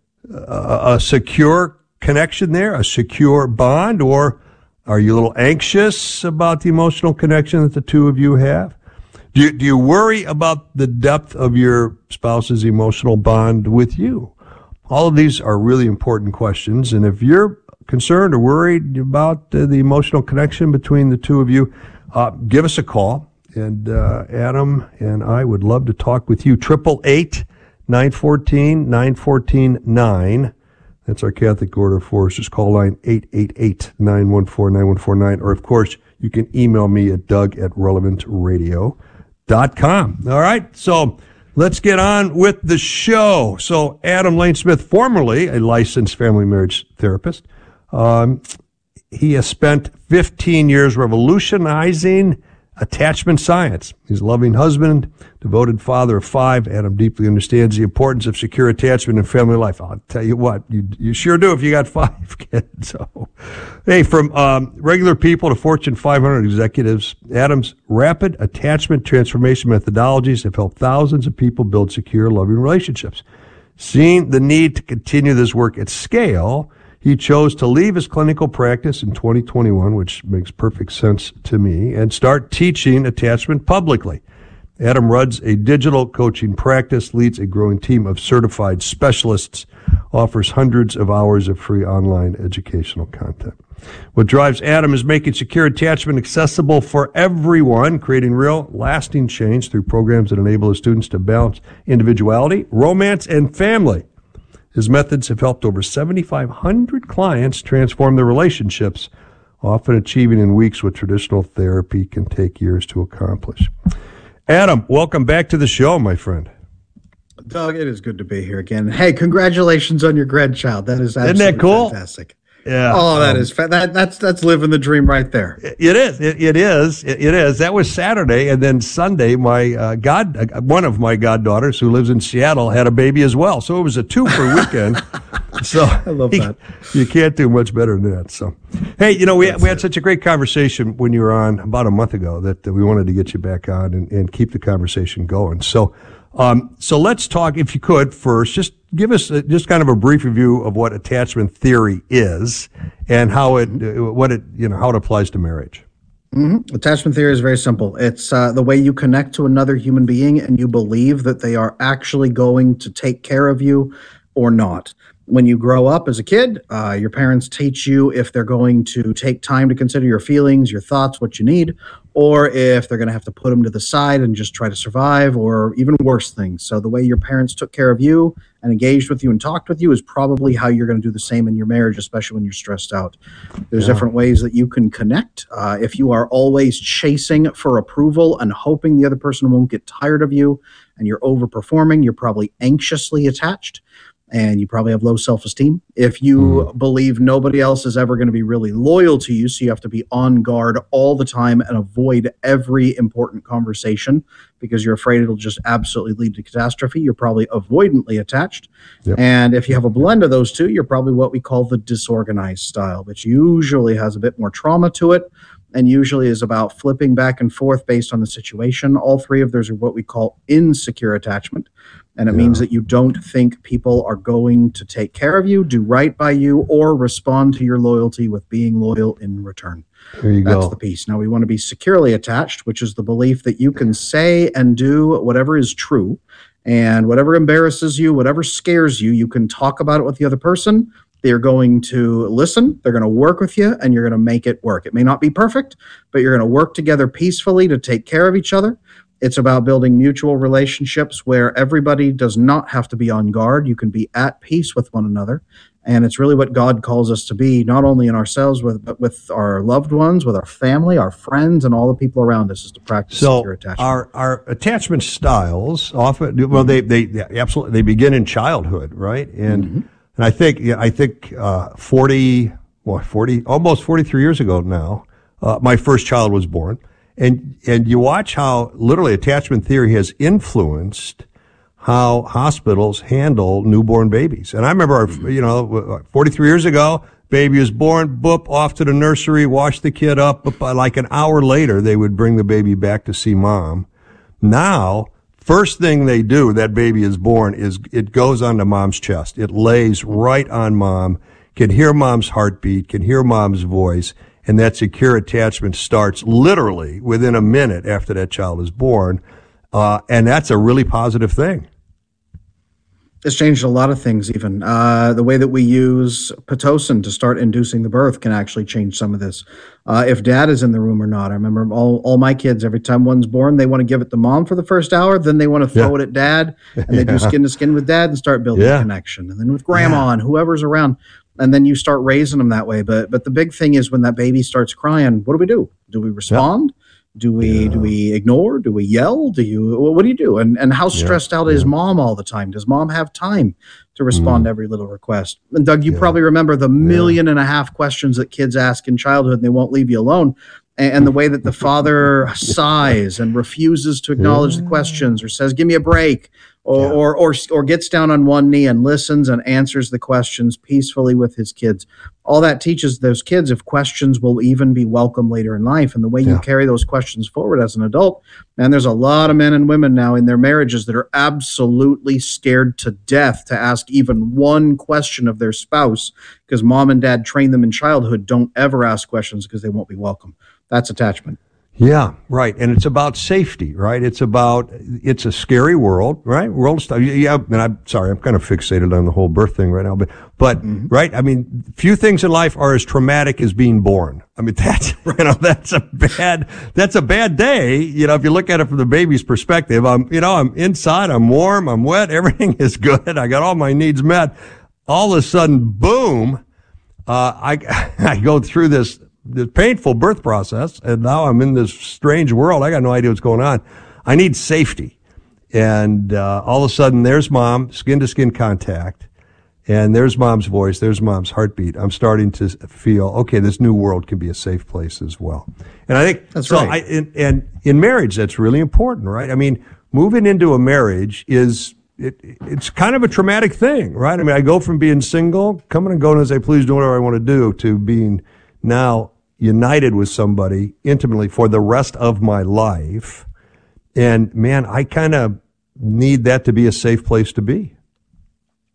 S25: a, a secure connection there, a secure bond, or are you a little anxious about the emotional connection that the two of you have? Do you, do you worry about the depth of your spouse's emotional bond with you? All of these are really important questions, and if you're concerned or worried about uh, the emotional connection between the two of you, uh, give us a call, and uh, Adam and I would love to talk with you. Triple eight nine fourteen nine fourteen nine. That's our Catholic Order of Foresters call line, eight eight eight nine one four nine one four nine, or of course you can email me at Doug at relevant radio dot com. All right, so let's get on with the show. So Adam Lane-Smith, formerly a licensed family marriage therapist, um, he has spent fifteen years revolutionizing attachment science. He's a loving husband, devoted father of five. Adam deeply understands the importance of secure attachment in family life. I'll tell you what, you you sure do if you got five kids. So, hey, from um, regular people to Fortune five hundred executives, Adam's rapid attachment transformation methodologies have helped thousands of people build secure, loving relationships. Seeing the need to continue this work at scale, he chose to leave his clinical practice in twenty twenty-one, which makes perfect sense to me, and start teaching attachment publicly. Adam runs a digital coaching practice, leads a growing team of certified specialists, offers hundreds of hours of free online educational content. What drives Adam is making secure attachment accessible for everyone, creating real, lasting change through programs that enable his students to balance individuality, romance, and family. His methods have helped over seventy-five hundred clients transform their relationships, often achieving in weeks what traditional therapy can take years to accomplish. Adam, welcome back to the show, my friend.
S2: Doug, it is good to be here again. Hey, congratulations on your grandchild. That is absolutely
S25: Isn't that cool?
S2: Fantastic.
S25: Yeah.
S2: Oh, that
S25: um,
S2: is fa- that that's that's living the dream right there.
S25: It is. It, it is. It, it is. That was Saturday, and then Sunday, my uh, god, uh, one of my goddaughters who lives in Seattle had a baby as well. So it was a two-for weekend. So
S2: I love that.
S25: You, you can't do much better than that. So, hey, you know, we we had such a great conversation when you were on about a month ago that, that we wanted to get you back on and, and keep the conversation going. So. Um, so let's talk, if you could, first, just give us a, just kind of a brief review of what attachment theory is and how it, what it, you know, how it applies to marriage.
S2: Mm-hmm. Attachment theory is very simple. It's uh, the way you connect to another human being and you believe that they are actually going to take care of you or not. When you grow up as a kid, uh, your parents teach you if they're going to take time to consider your feelings, your thoughts, what you need, or if they're going to have to put them to the side and just try to survive, or even worse things. So the way your parents took care of you and engaged with you and talked with you is probably how you're going to do the same in your marriage, especially when you're stressed out. There's
S25: Yeah.
S2: different ways that you can connect. Uh, if you are always chasing for approval and hoping the other person won't get tired of you and you're overperforming, you're probably anxiously attached. And you probably have low self-esteem. If you
S25: Mm.
S2: believe nobody else is ever going to be really loyal to you, so you have to be on guard all the time and avoid every important conversation because you're afraid it'll just absolutely lead to catastrophe, you're probably avoidantly attached.
S25: Yep.
S2: And if you have a blend of those two, you're probably what we call the disorganized style, which usually has a bit more trauma to it and usually is about flipping back and forth based on the situation. All three of those are what we call insecure attachment. And it
S25: Yeah.
S2: means that you don't think people are going to take care of you, do right by you, or respond to your loyalty with being loyal in return.
S25: There you
S2: That's
S25: go.
S2: the piece. Now, we want to be securely attached, which is the belief that you can say and do whatever is true. And whatever embarrasses you, whatever scares you, you can talk about it with the other person. They're going to listen, they're going to work with you, and you're going to make it work. It may not be perfect, but you're going to work together peacefully to take care of each other. It's about building mutual relationships where everybody does not have to be on guard. You can be at peace with one another. And it's really what God calls us to be, not only in ourselves, with, but with our loved ones, with our family, our friends, and all the people around us, is to practice
S25: So
S2: secure attachment.
S25: our our attachment styles often, well, they they yeah, absolutely they begin in childhood, right? And
S2: Mm-hmm.
S25: and I think yeah, I think uh, forty, well, forty, almost forty three years ago now, uh, my first child was born, and and you watch how literally attachment theory has influenced how hospitals handle newborn babies. And I remember, our, you know, forty-three years ago, baby was born, boop, off to the nursery, wash the kid up. But by like an hour later, they would bring the baby back to see mom. Now, first thing they do, that baby is born, is it goes onto mom's chest. It lays right on mom, can hear mom's heartbeat, can hear mom's voice. And that secure attachment starts literally within a minute after that child is born. Uh, and that's a really positive thing.
S2: It's changed a lot of things even. Uh, the way that we use Pitocin to start inducing the birth can actually change some of this. Uh, if dad is in the room or not. I remember all, all my kids, every time one's born, they want to give it to mom for the first hour, then they want to throw
S25: Yeah.
S2: it at dad, and they
S25: Yeah.
S2: do skin to skin with dad and start building
S25: Yeah.
S2: a connection. And then with grandma and whoever's around, and then you start raising them that way. But but the big thing is when that baby starts crying, what do we do? Do we respond? Do we do we ignore? Do we yell? Do you what do you do? And and how stressed out is mom all the time? Does mom have time to respond to every little request? And Doug, you probably remember the million and a half questions that kids ask in childhood, and they won't leave you alone. And, and the way that the father sighs and refuses to acknowledge the questions, or says, "Give me a break," or, or or or gets down on one knee and listens and answers the questions peacefully with his kids. All that teaches those kids if questions will even be welcome later in life. And the way you carry those questions forward as an adult, and there's a lot of men and women now in their marriages that are absolutely scared to death to ask even one question of their spouse because mom and dad trained them in childhood. Don't ever ask questions because they won't be welcome. That's attachment.
S25: Yeah, right. And it's about safety, right? It's about, it's a scary world, right? World stuff. Yeah. And I'm sorry, I'm kind of fixated on the whole birth thing right now, but, but,
S2: Mm-hmm.
S25: right. I mean, few things in life are as traumatic as being born. I mean, that's, you know, that's a bad, that's a bad day. You know, if you look at it from the baby's perspective, I'm, you know, I'm inside, I'm warm, I'm wet, everything is good. I got all my needs met. All of a sudden, boom, uh, I, I go through this, the painful birth process, and now I'm in this strange world. I got no idea what's going on. I need safety. And uh, all of a sudden, there's mom, skin-to-skin contact, and there's mom's voice, there's mom's heartbeat. I'm starting to feel, okay, this new world can be a safe place as well. And I think,
S2: That's
S25: so
S2: right.
S25: I, and, and in marriage, that's really important, right? I mean, moving into a marriage is, it, it's kind of a traumatic thing, right? I mean, I go from being single, coming and going as I please, doing whatever I want to do, to being now united with somebody intimately for the rest of my life. And man, I kind of need that to be a safe place to be.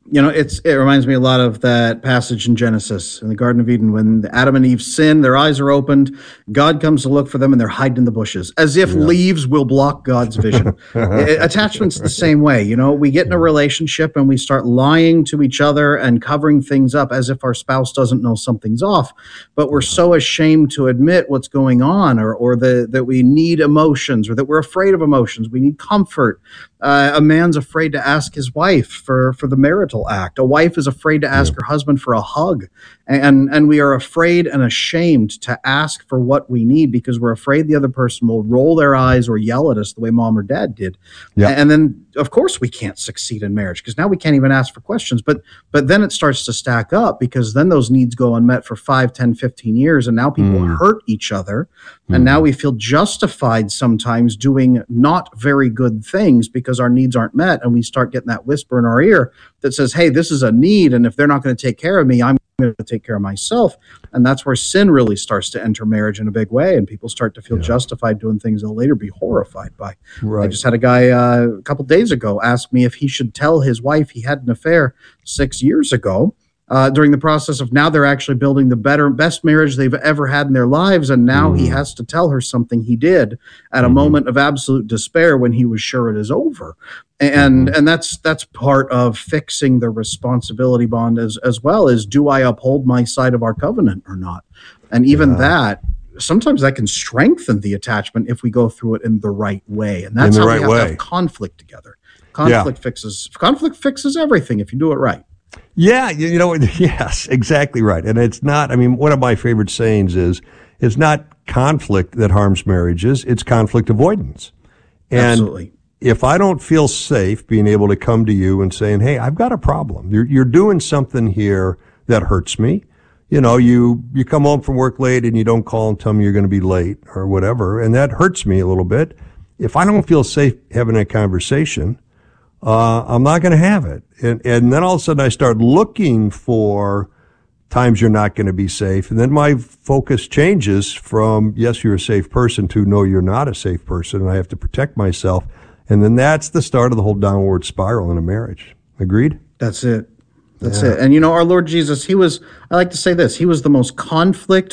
S2: You know, it's it reminds me a lot of that passage in Genesis in the Garden of Eden when Adam and Eve sin, their eyes are opened, God comes to look for them and they're hiding in the bushes, as if yeah. leaves will block God's vision. it, attachment's the same way. You know, we get in a relationship and we start lying to each other and covering things up as if our spouse doesn't know something's off, but we're so ashamed to admit what's going on, or or the, that we need emotions, or that we're afraid of emotions. We need comfort. Uh, a man's afraid to ask his wife for, for the marital act. A wife is afraid to ask yeah. her husband for a hug. And, and we are afraid and ashamed to ask for what we need because we're afraid the other person will roll their eyes or yell at us the way mom or dad did. Yeah. And then, of course, we can't succeed in marriage because now we can't even ask for questions. But but then it starts to stack up because then those needs go unmet for five, ten, fifteen years. And now people mm. hurt each other. Mm. And now we feel justified sometimes doing not very good things because our needs aren't met. And we start getting that whisper in our ear that says, hey, this is a need. And if they're not going to take care of me, I'm going to take care of myself. And that's where sin really starts to enter marriage in a big way. And people start to feel yeah. justified doing things they'll later be horrified by. Right. I just had a guy uh, a couple days ago ask me if he should tell his wife he had an affair six years ago. Uh, during the process of now they're actually building the better, best marriage they've ever had in their lives. And now mm. he has to tell her something he did at a mm-hmm. moment of absolute despair when he was sure it is over. And, mm-hmm. and that's, that's part of fixing the responsibility bond as, as well as, do I uphold my side of our covenant or not? And even yeah. that, sometimes that can strengthen the attachment if we go through it in the right way. And that's how right we have way. to have conflict together. Conflict yeah. fixes, conflict fixes everything if you do it right.
S25: Yeah, you, you know, yes, exactly right. And it's not, I mean, one of my favorite sayings is, it's not conflict that harms marriages, it's conflict avoidance. And Absolutely. If I don't feel safe being able to come to you and saying, hey, I've got a problem. You're, you're doing something here that hurts me. You know, you, you come home from work late and you don't call and tell me you're going to be late or whatever, and that hurts me a little bit. If I don't feel safe having a conversation, Uh, I'm not going to have it. And, and then all of a sudden I start looking for times you're not going to be safe. And then my focus changes from, yes, you're a safe person, to no, you're not a safe person and I have to protect myself. And then that's the start of the whole downward spiral in a marriage. Agreed?
S2: That's it. That's yeah. it. And you know, our Lord Jesus, he was, I like to say this, he was the most conflict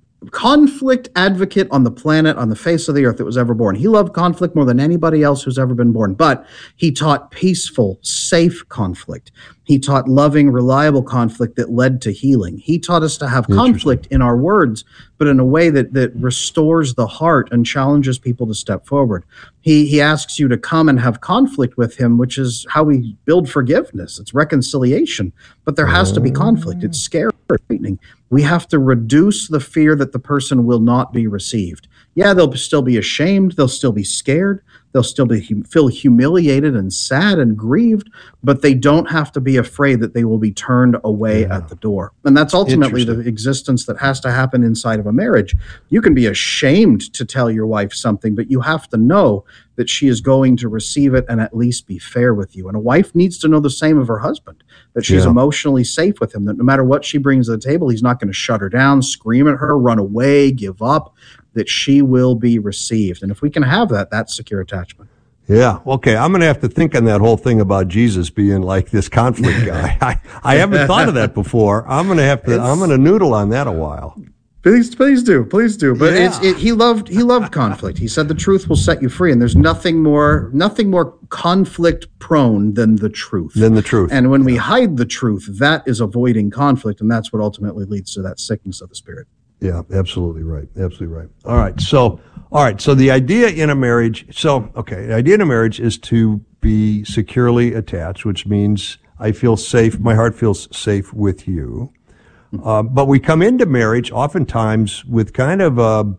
S2: conflict advocate on the planet, on the face of the earth that was ever born. He loved conflict more than anybody else who's ever been born, but he taught peaceful, safe conflict. He taught loving, reliable conflict that led to healing. He taught us to have conflict in our words, but in a way that that restores the heart and challenges people to step forward. He he asks you to come and have conflict with him, which is how we build forgiveness. It's reconciliation, but there has to be conflict. It's scary, frightening. We have to reduce the fear that the person will not be received. Yeah, they'll still be ashamed. They'll still be scared. They'll still be feel humiliated and sad and grieved, but they don't have to be afraid that they will be turned away yeah. at the door. And that's ultimately the existence that has to happen inside of a marriage. You can be ashamed to tell your wife something, but you have to know that she is going to receive it and at least be fair with you. And a wife needs to know the same of her husband, that she's yeah. emotionally safe with him, that no matter what she brings to the table, he's not going to shut her down, scream at her, run away, give up, that she will be received. And if we can have that, that's secure attachment.
S25: Yeah. Okay. I'm going to have to think on that whole thing about Jesus being like this conflict guy. I, I haven't thought of that before. I'm going to have to, it's, I'm going to noodle on that a while.
S2: Please, please do, please do. But yeah. it's, it, he loved, he loved conflict. He said the truth will set you free, and there's nothing more, nothing more conflict prone than the truth.
S25: Than the truth.
S2: And when yeah. we hide the truth, that is avoiding conflict, and that's what ultimately leads to that sickness of the spirit.
S25: Yeah, absolutely right. Absolutely right. All right. So, all right. So the idea in a marriage, so, okay, the idea in a marriage is to be securely attached, which means I feel safe, my heart feels safe with you. Uh, but we come into marriage oftentimes with kind of a,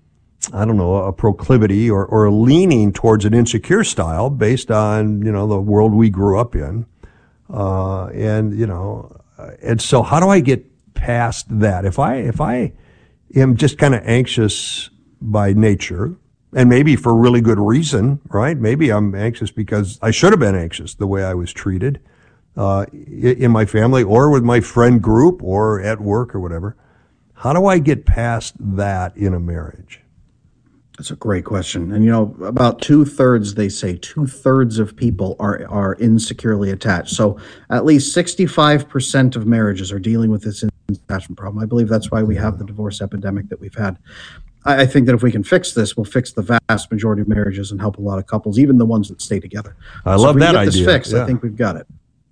S25: I don't know, a proclivity or, or a leaning towards an insecure style based on, you know, the world we grew up in. Uh, and, you know, and so how do I get past that? If I, if I am just kind of anxious by nature, and maybe for really good reason, right? Maybe I'm anxious because I should have been anxious the way I was treated. Uh, in my family or with my friend group or at work or whatever. How do I get past that in a marriage?
S2: That's a great question. And, you know, about two thirds, they say two thirds of people are, are insecurely attached. So at least sixty-five percent of marriages are dealing with this attachment problem. I believe that's why we have the divorce epidemic that we've had. I, I think that if we can fix this, we'll fix the vast majority of marriages and help a lot of couples, even the ones that stay together.
S25: I
S2: so
S25: love
S2: if we
S25: that
S2: get
S25: idea.
S2: This fixed,
S25: Yeah.
S2: I think we've got it.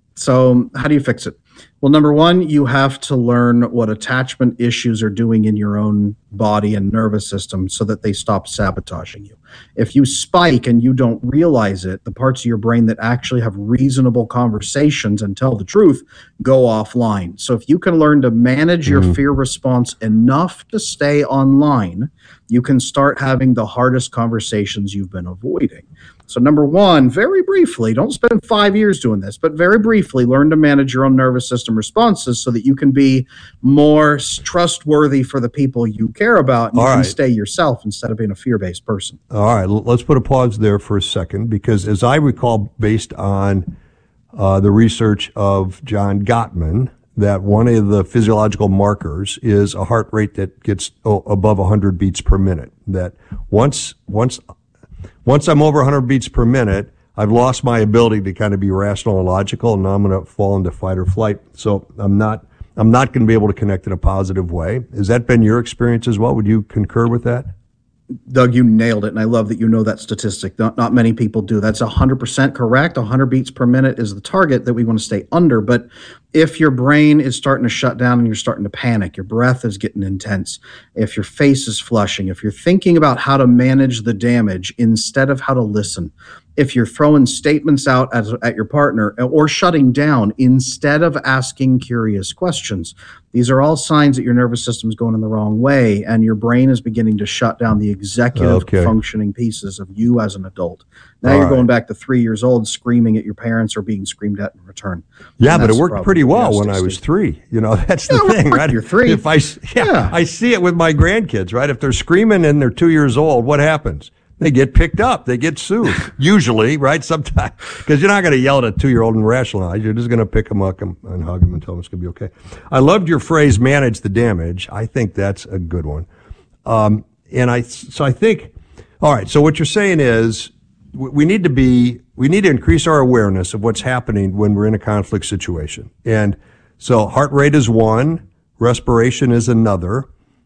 S2: So how do you fix it? Well, number one, you have to learn what attachment issues are doing in your own body and nervous system so that they stop sabotaging you. If you spike and you don't realize it, the parts of your brain that actually have reasonable conversations and tell the truth go offline. So if you can learn to manage your
S25: Mhm.
S2: fear response enough to stay online, you can start having the hardest conversations you've been avoiding. So number one, very briefly, don't spend five years doing this, but very briefly, learn to manage your own nervous system responses so that you can be more s- trustworthy for the people you care about and you
S25: All
S2: can
S25: right.
S2: stay yourself instead of being a fear-based person.
S25: All right, l- let's put a pause there for a second, because as I recall, based on uh, the research of John Gottman, that one of the physiological markers is a heart rate that gets oh, above one hundred beats per minute. That once once once I'm over one hundred beats per minute, I've lost my ability to kind of be rational and logical, and now I'm going to fall into fight or flight. So I'm not I'm not going to be able to connect in a positive way. Has that been your experience as well? Would you concur with that?
S2: Doug, you nailed it, and I love that you know that statistic. Not, not many people do. That's one hundred percent correct. one hundred beats per minute is the target that we want to stay under. But if your brain is starting to shut down and you're starting to panic, your breath is getting intense, if your face is flushing, if you're thinking about how to manage the damage instead of how to listen, if you're throwing statements out at, at your partner or shutting down instead of asking curious questions, these are all signs that your nervous system is going in the wrong way and your brain is beginning to shut down the executive
S25: Okay.
S2: functioning pieces of you as an adult. Now
S25: All
S2: you're
S25: right.
S2: going back to three years old screaming at your parents or being screamed at in return.
S25: Yeah,
S2: And
S25: but it
S2: that's the
S25: worked
S2: problem.
S25: pretty well
S2: Yes,
S25: when I
S2: Steve.
S25: was three. You know, that's the
S2: Yeah,
S25: thing,
S2: right.
S25: right?
S2: You're three.
S25: If I, s- yeah,
S2: Yeah.
S25: I see it with my grandkids, right? If they're screaming and they're two years old, what happens? They get picked up. They get soothed. Usually, right? Sometimes, because you're not going to yell at a two-year-old and rationalize. You're just going to pick them up and, and hug them and tell them it's going to be okay. I loved your phrase, manage the damage. I think that's a good one. Um, and I, so I think, all right, so what you're saying is we we need to be, we need to increase our awareness of what's happening when we're in a conflict situation. And so heart rate is one, respiration is another.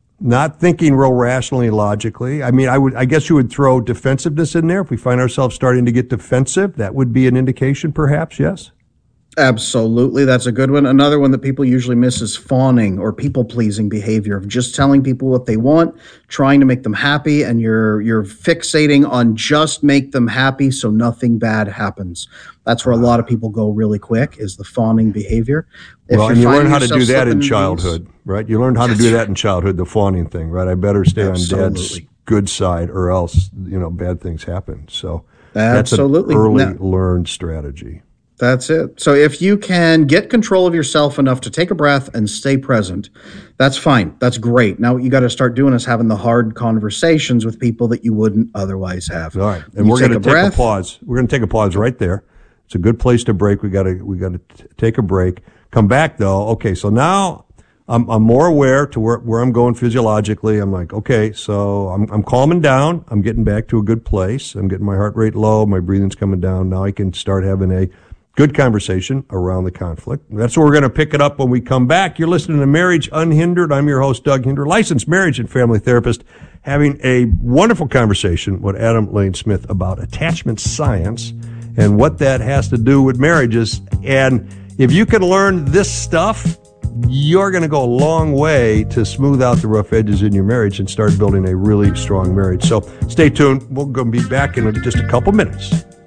S25: Not thinking real rationally, logically. I mean, I would, I guess you would throw defensiveness in there. If we find ourselves starting to get defensive, that would be an indication, perhaps, yes?
S2: Absolutely. That's a good one. Another one that people usually miss is fawning or people-pleasing behavior of just telling people what they want, trying to make them happy, and you're you're fixating on just make them happy so nothing bad happens. That's where a lot of people go really quick, is the fawning behavior. If
S25: Well,
S2: you're
S25: and you learn
S2: finding
S25: how to
S2: yourself
S25: do that
S2: slipping
S25: in
S2: into these-
S25: childhood, right? You learn how to do that in childhood, the fawning thing, right? I better stay on dad's
S2: Absolutely.
S25: good side or else, you know, bad things happen. So
S2: Absolutely.
S25: that's an early
S2: Now-
S25: learned strategy.
S2: That's it. So if you can get control of yourself enough to take a breath and stay present, that's fine. That's great. Now what you got to start doing is having the hard conversations with people that you wouldn't otherwise have.
S25: All right, and
S2: You
S25: we're going to
S2: take
S25: take
S2: a breath.
S25: a pause. We're going to take a pause right there. It's a good place to break. We got to we got to take a break. Come back though. Okay, so now I'm I'm more aware to where where I'm going physiologically. I'm like, okay, so I'm I'm calming down. I'm getting back to a good place. I'm getting my heart rate low. My breathing's coming down. Now I can start having a good conversation around the conflict. That's where we're going to pick it up when we come back. You're listening to Marriage Unhindered. I'm your host, Doug Hinder, licensed marriage and family therapist, having a wonderful conversation with Adam Lane Smith about attachment science and what that has to do with marriages. And if you can learn this stuff, you're going to go a long way to smooth out the rough edges in your marriage and start building a really strong marriage. So stay tuned. We're going to be back in just a couple minutes.